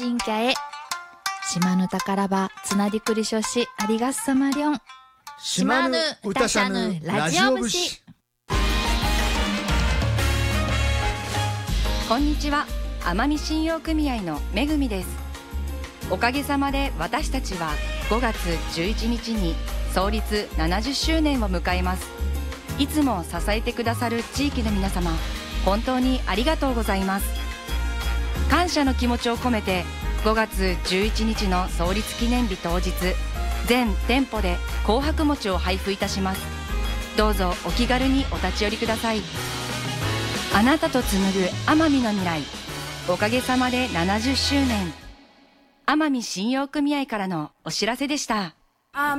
新家へ島の宝場つなりくりしょしありがっさまりょん島ぬ歌しゃぬラジオ節。 こんにちは、奄美信用組合のめぐみです。おかげさまで私たちは5月11日に創立70周年を迎えます。いつも支えてくださる地域の皆様、本当にありがとうございます。感謝の気持ちを込めて5月11日の創立記念日当日、全店舗で紅白餅を配布いたします。どうぞお気軽にお立ち寄りください。あなたと紡ぐ奄美の未来、おかげさまで70周年。奄美信用組合からのお知らせでした。